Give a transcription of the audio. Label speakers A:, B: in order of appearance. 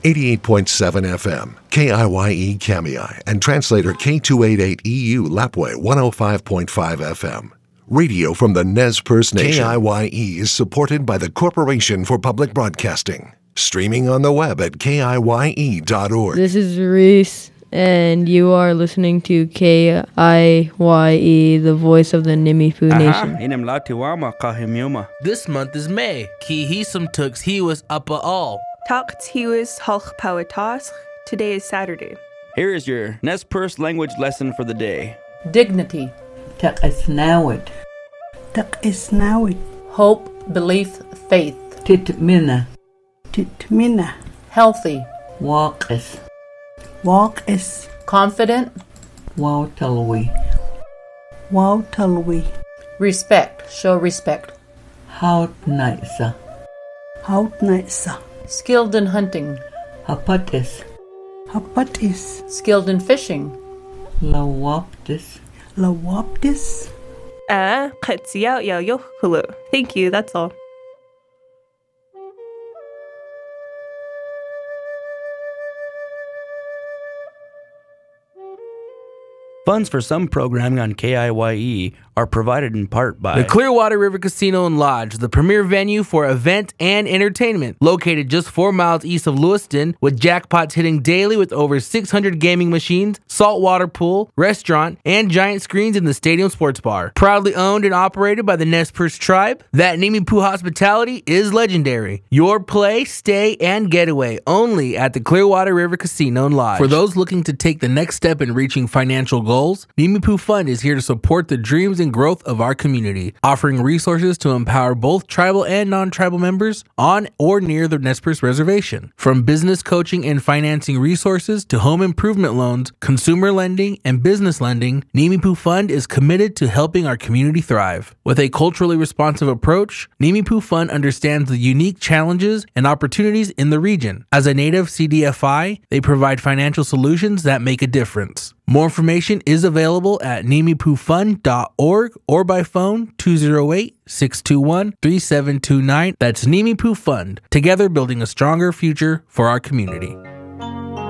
A: 88.7 FM, KIYE Kamiai, and translator K288EU Lapway 105.5 FM. Radio from the Nez Perce Nation. KIYE is supported by the Corporation for Public Broadcasting. Streaming on the web at KIYE.org.
B: This is Reese, and you are listening to KIYE, the voice of the Nimipu Nation.
C: This month is May. Ki hisum tux he was uppa all.
D: Takt he was halch pawatas. Today is Saturday.
E: Here is your Nez Perce language lesson for the day.
F: Dignity.
G: Tak isnawit.
H: Tak isnawit.
F: Hope, belief, faith.
G: Titmina.
H: Titmina.
F: Healthy.
G: Walk is.
H: Walk is.
F: Confident.
G: Wautalwi.
H: Wautalwi.
F: Respect. Show respect.
G: Hout naisa.
H: Hout naisa.
F: Skilled in hunting.
G: Hapatis.
H: Hapatis.
F: Skilled in fishing.
G: Lawaptis.
H: Lawaptis.
D: Thank you, that's all.
E: Funds for some programming on KIYE are provided in part by
C: the Clearwater River Casino and Lodge, the premier venue for event and entertainment. Located just 4 miles east of Lewiston, with jackpots hitting daily with over 600 gaming machines, saltwater pool, restaurant, and giant screens in the stadium sports bar. Proudly owned and operated by the Nez Perce tribe, that Nimipu hospitality is legendary. Your play, stay, and getaway only at the Clearwater River Casino and Lodge. For those looking to take the next step in reaching financial goals, Nimipu Fund is here to support the dreams and growth of our community, offering resources to empower both tribal and non-tribal members on or near the Nez Perce Reservation. From business coaching and financing resources to home improvement loans, consumer lending, and business lending, Nimipu Fund is committed to helping our community thrive. With a culturally responsive approach, Nimipu Fund understands the unique challenges and opportunities in the region. As a native CDFI, they provide financial solutions that make a difference. More information is available at nimipufund.org or by phone 208-621-3729. That's Nimipu Fund, together building a stronger future for our community.